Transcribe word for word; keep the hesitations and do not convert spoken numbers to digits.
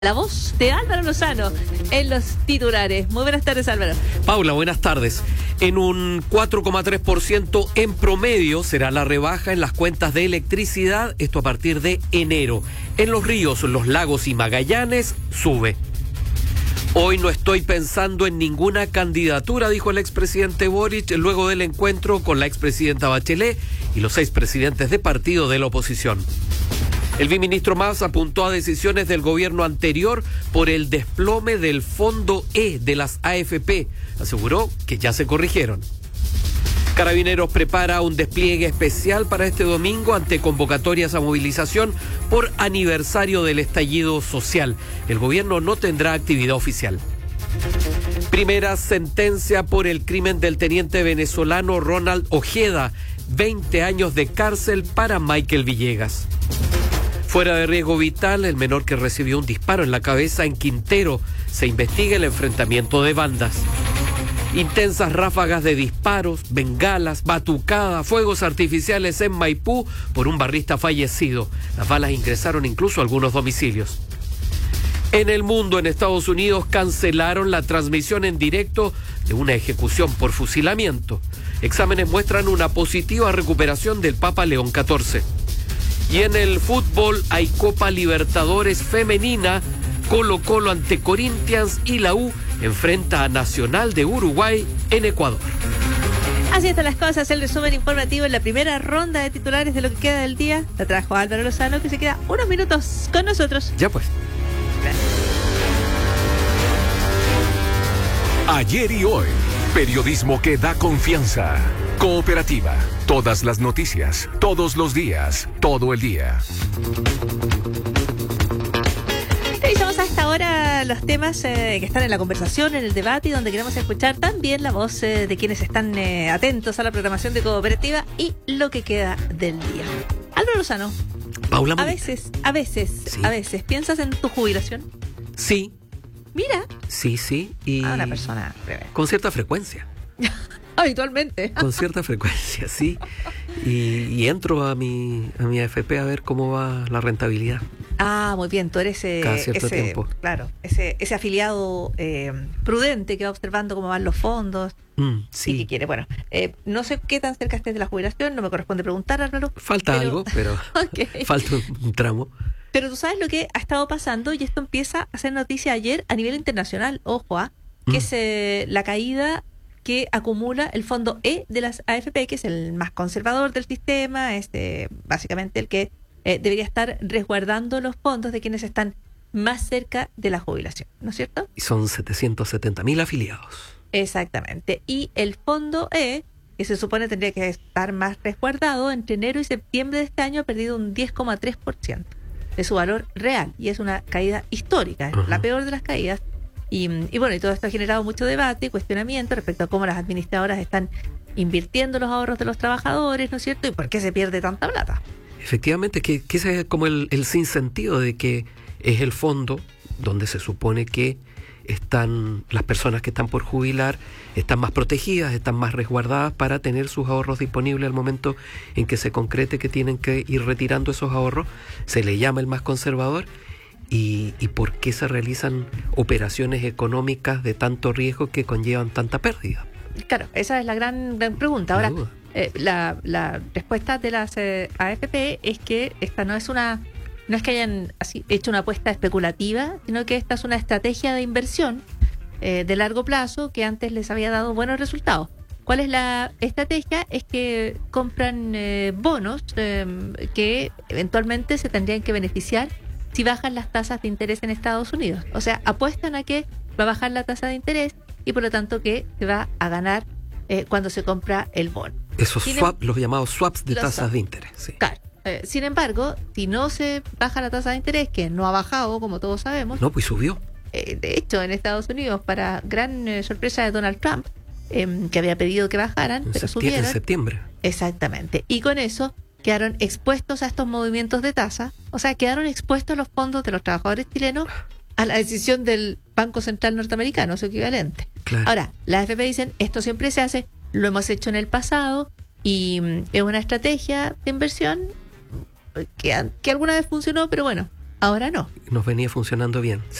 La voz de Álvaro Lozano en los titulares. Muy buenas tardes, Álvaro. Paula, buenas tardes. En un cuatro coma tres por ciento en promedio será la rebaja en las cuentas de electricidad, esto a partir de enero. En los ríos, los lagos y Magallanes sube. Hoy no estoy pensando en ninguna candidatura, dijo el expresidente Boric luego del encuentro con la expresidenta Bachelet y los seis presidentes de partido de la oposición. El viceministro Mas apuntó a decisiones del gobierno anterior por el desplome del Fondo E de las A F P. Aseguró que ya se corrigieron. Carabineros prepara un despliegue especial para este domingo ante convocatorias a movilización por aniversario del estallido social. El gobierno no tendrá actividad oficial. Primera sentencia por el crimen del teniente venezolano Ronald Ojeda. veinte años de cárcel para Michael Villegas. Fuera de riesgo vital, el menor que recibió un disparo en la cabeza en Quintero. Se investiga el enfrentamiento de bandas. Intensas ráfagas de disparos, bengalas, batucadas, fuegos artificiales en Maipú por un barrista fallecido. Las balas ingresaron incluso a algunos domicilios. En el mundo, en Estados Unidos, cancelaron la transmisión en directo de una ejecución por fusilamiento. Exámenes muestran una positiva recuperación del Papa León catorce. Y en el fútbol hay Copa Libertadores femenina. Colo-Colo ante Corinthians y la U enfrenta a Nacional de Uruguay en Ecuador. Así están las cosas, el resumen informativo en la primera ronda de titulares de lo que queda del día. La trajo Álvaro Lozano, que se queda unos minutos con nosotros. Ya pues. Gracias. Ayer y hoy, periodismo que da confianza. Cooperativa, todas las noticias, todos los días, todo el día. Revisamos hasta ahora los temas eh, que están en la conversación, en el debate, y donde queremos escuchar también la voz eh, de quienes están eh, atentos a la programación de Cooperativa y lo que queda del día. Álvaro Lozano, Paula, a veces, a veces, sí. a veces, ¿piensas en tu jubilación? Sí, Mira, sí, sí. Y a una persona breve. con cierta frecuencia. Habitualmente. Con cierta frecuencia, sí. Y, y entro a mi, a mi A F P a ver cómo va la rentabilidad. Ah, muy bien, tú eres eh, Cada cierto ese, tiempo. claro, ese, ese afiliado eh, prudente que va observando cómo van los fondos. Mm, Y sí, que quiere, bueno, eh, no sé qué tan cerca estés de la jubilación, no me corresponde preguntar, Álvaro. falta pero- algo, pero Ok. falta un, un tramo. Pero tú sabes lo que ha estado pasando, y esto empieza a ser noticia ayer a nivel internacional, ojo, ¿ah? que Mm. es eh, la caída que acumula el fondo E de las A F P, que es el más conservador del sistema, es eh, básicamente el que eh, debería estar resguardando los fondos de quienes están más cerca de la jubilación, ¿no es cierto? Y son setecientos setenta mil afiliados. Exactamente. Y el fondo E, que se supone tendría que estar más resguardado, entre enero y septiembre de este año ha perdido un diez coma tres por ciento de su valor real, y es una caída histórica, es Ajá. la peor de las caídas. Y, y bueno, y todo esto ha generado mucho debate y cuestionamiento respecto a cómo las administradoras están invirtiendo los ahorros de los trabajadores, ¿no es cierto? Y por qué se pierde tanta plata. Efectivamente, que, que ese es como el, el sinsentido de que es el fondo donde se supone que están las personas que están por jubilar, están más protegidas, están más resguardadas para tener sus ahorros disponibles al momento en que se concrete que tienen que ir retirando esos ahorros. Se le llama el más conservador. Y, y por qué se realizan operaciones económicas de tanto riesgo que conllevan tanta pérdida. Claro, esa es la gran, gran pregunta. Ahora, Sin duda. eh, la, la respuesta de las eh, A F P es que esta no es una, no es que hayan así hecho una apuesta especulativa, sino que esta es una estrategia de inversión eh, de largo plazo que antes les había dado buenos resultados. ¿Cuál es la estrategia? Es que compran eh, bonos eh, que eventualmente se tendrían que beneficiar si bajan las tasas de interés en Estados Unidos. O sea, apuestan a que va a bajar la tasa de interés y por lo tanto que se va a ganar eh, cuando se compra el bono. Esos Sin swap, los llamados swaps de los tasas swaps. de interés. Sí. Claro. Eh, sin embargo, si no se baja la tasa de interés, que no ha bajado, como todos sabemos, No, pues subió. eh, de hecho, en Estados Unidos, para gran eh, sorpresa de Donald Trump, eh, que había pedido que bajaran, En, pero septiembre, subieron. en septiembre. Exactamente. Y con eso quedaron expuestos a estos movimientos de tasa, o sea, quedaron expuestos los fondos de los trabajadores chilenos a la decisión del Banco Central norteamericano, su equivalente. Claro. Ahora, las A F P dicen, esto siempre se hace, lo hemos hecho en el pasado, y mm, es una estrategia de inversión que, que alguna vez funcionó, pero bueno, ahora no. Nos venía funcionando bien.